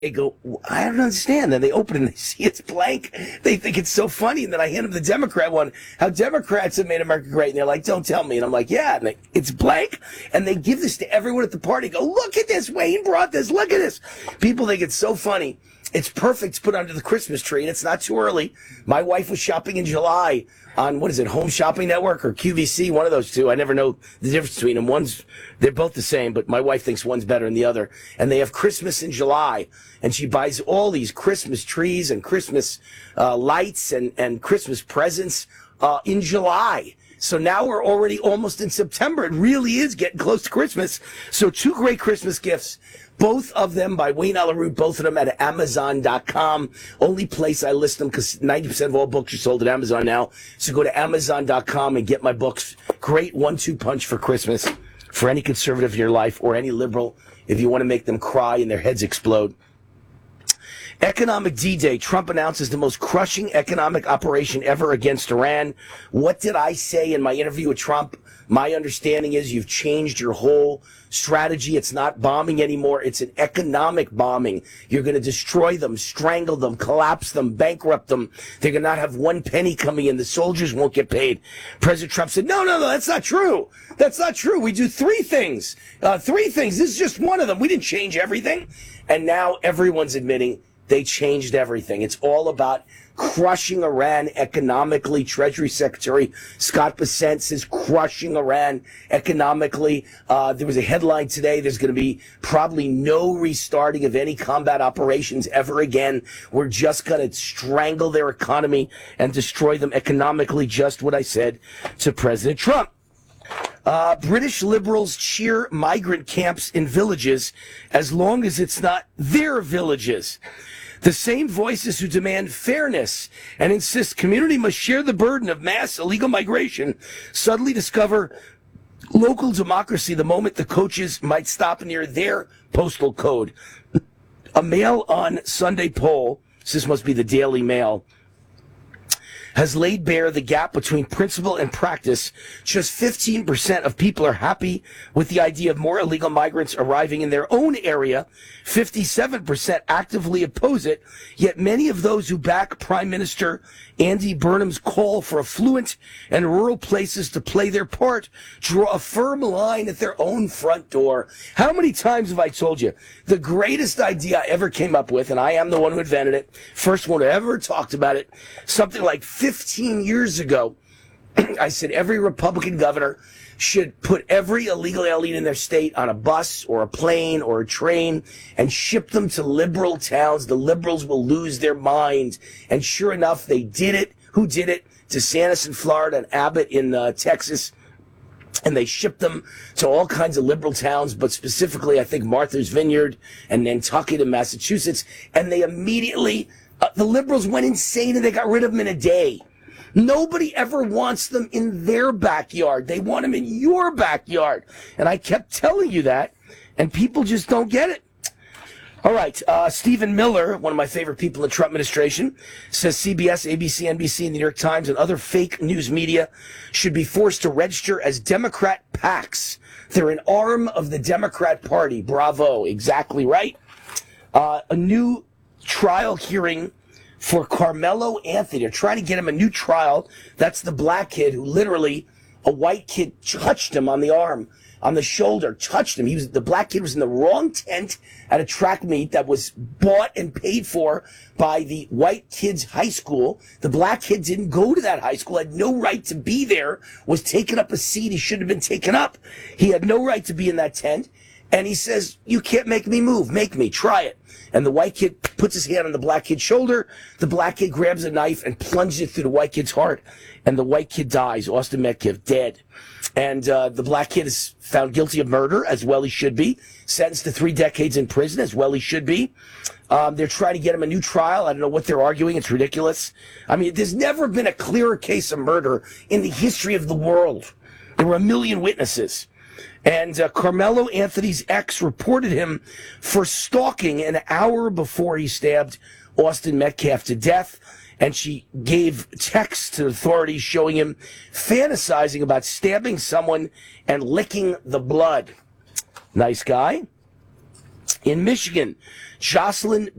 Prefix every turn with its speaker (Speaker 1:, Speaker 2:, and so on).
Speaker 1: They go, I don't understand. Then they open it and they see it's blank. They think it's so funny. And then I hand them the Democrat one, how Democrats have made America great. And they're like, don't tell me. And I'm like, yeah. And it's blank. And they give this to everyone at the party. Go, look at this. Wayne brought this. Look at this. People think it's so funny. It's perfect to put under the Christmas tree, and it's not too early. My wife was shopping in July on, what is it, Home Shopping Network or QVC, one of those two. I never know the difference between them. They're both the same, but my wife thinks one's better than the other. And they have Christmas in July, and she buys all these Christmas trees and Christmas lights and Christmas presents in July. So now we're already almost in September. It really is getting close to Christmas. So 2 great Christmas gifts. Both of them by Wayne Allyn Root, both of them at Amazon.com. Only place I list them because 90% of all books are sold at Amazon now. So go to Amazon.com and get my books. Great 1-2 punch for Christmas for any conservative in your life or any liberal if you want to make them cry and their heads explode. Economic D-Day. Trump announces the most crushing economic operation ever against Iran. What did I say in my interview with Trump? My understanding is you've changed your whole strategy. It's not bombing anymore. It's an economic bombing. You're going to destroy them, strangle them, collapse them, bankrupt them. They're going to not have 1 penny coming in. The soldiers won't get paid. President Trump said, no, that's not true. That's not true. We do 3 things. 3 things. This is just one of them. We didn't change everything. And now everyone's admitting they changed everything. It's all about crushing Iran economically. Treasury Secretary Scott Bessent says crushing Iran economically. There was a headline today. There's going to be probably no restarting of any combat operations ever again. We're just going to strangle their economy and destroy them economically. Just what I said to President Trump. British liberals cheer migrant camps in villages as long as it's not their villages. The same voices who demand fairness and insist community must share the burden of mass illegal migration suddenly discover local democracy the moment the coaches might stop near their postal code. A Mail on Sunday poll, this must be the Daily Mail, has laid bare the gap between principle and practice. Just 15% of people are happy with the idea of more illegal migrants arriving in their own area. 57% actively oppose it, yet many of those who back Prime Minister Andy Burnham's call for affluent and rural places to play their part draw a firm line at their own front door. How many times have I told you the greatest idea I ever came up with, and I am the one who invented it, first one who ever talked about it, something like 15 years ago, I said every Republican governor should put every illegal alien in their state on a bus or a plane or a train and ship them to liberal towns. The liberals will lose their minds. And sure enough, they did it. Who did it? DeSantis in Florida and Abbott in Texas. And they shipped them to all kinds of liberal towns, but specifically, I think, Martha's Vineyard and Nantucket in Massachusetts. And they immediately, the liberals went insane and they got rid of them in a day. Nobody ever wants them in their backyard. They want them in your backyard. And I kept telling you that, and people just don't get it. All right, Stephen Miller, one of my favorite people in the Trump administration, says CBS, ABC, NBC, and the New York Times and other fake news media should be forced to register as Democrat PACs. They're an arm of the Democrat Party. Bravo. Exactly right. A new trial hearing for Carmelo Anthony. They're trying to get him a new trial. That's the black kid who literally, a white kid touched him on the arm, on the shoulder, touched him. The black kid was in the wrong tent at a track meet that was bought and paid for by the white kid's high school. The black kid didn't go to that high school, had no right to be there, was taking up a seat he shouldn't have been taken up. He had no right to be in that tent. And he says, you can't make me move. Make me. Try it. And the white kid puts his hand on the black kid's shoulder. The black kid grabs a knife and plunges it through the white kid's heart. And the white kid dies. Austin Metcalf, dead. And the black kid is found guilty of murder, as well he should be. Sentenced to 3 decades in prison, as well he should be. They're trying to get him a new trial. I don't know what they're arguing. It's ridiculous. I mean, there's never been a clearer case of murder in the history of the world. There were 1 million witnesses. And Carmelo Anthony's ex reported him for stalking an hour before he stabbed Austin Metcalf to death. And she gave texts to authorities showing him fantasizing about stabbing someone and licking the blood. Nice guy. In Michigan, Jocelyn